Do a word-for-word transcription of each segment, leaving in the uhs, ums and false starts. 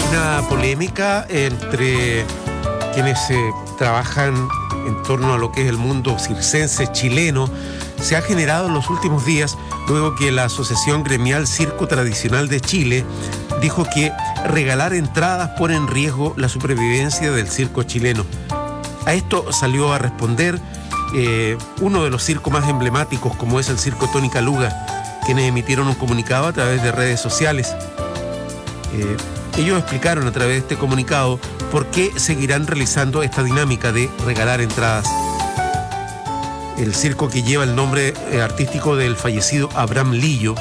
Una polémica entre quienes eh, trabajan en torno a lo que es el mundo circense chileno se ha generado en los últimos días luego que la Asociación Gremial Circo Tradicional de Chile dijo que regalar entradas pone en riesgo la supervivencia del circo chileno. A esto salió a responder eh, uno de los circos más emblemáticos, como es el Circo Tónica Luga, quienes emitieron un comunicado a través de redes sociales. Eh, ellos explicaron a través de este comunicado por qué seguirán realizando esta dinámica de regalar entradas. El circo, que lleva el nombre eh, artístico del fallecido Abraham Lillo,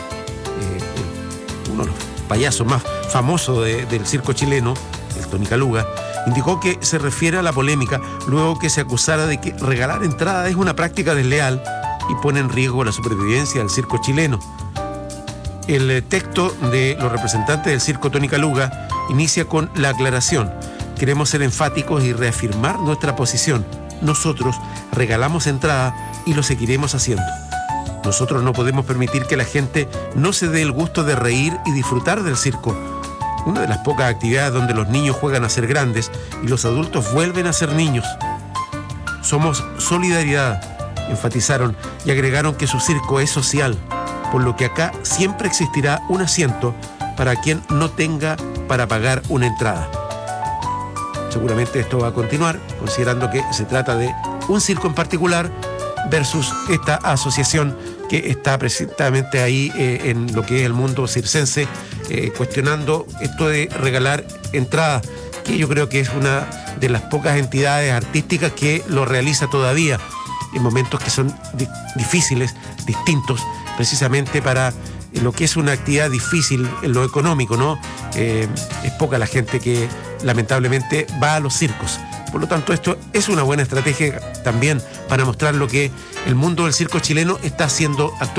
eh, uno de los payasos más famosos de, del circo chileno, el Tónica Luga, indicó que se refiere a la polémica luego que se acusara de que regalar entradas es una práctica desleal y pone en riesgo la supervivencia del circo chileno. El texto de los representantes del circo Tónica Luga inicia con la aclaración: queremos ser enfáticos y reafirmar nuestra posición. Nosotros regalamos entradas y lo seguiremos haciendo. Nosotros no podemos permitir que la gente no se dé el gusto de reír y disfrutar del circo, una de las pocas actividades donde los niños juegan a ser grandes y los adultos vuelven a ser niños. Somos solidaridad, enfatizaron, y agregaron que su circo es social, por lo que acá siempre existirá un asiento para quien no tenga para pagar una entrada. Seguramente esto va a continuar, considerando que se trata de un circo en particular versus esta asociación que está precisamente ahí eh, en lo que es el mundo circense, eh, cuestionando esto de regalar entradas, que yo creo que es una de las pocas entidades artísticas que lo realiza todavía en momentos que son di- difíciles, distintos, precisamente para lo que es una actividad difícil en lo económico, ¿no? Eh, es poca la gente que lamentablemente va a los circos. Por lo tanto, esto es una buena estrategia también para mostrar lo que el mundo del circo chileno está haciendo actualmente.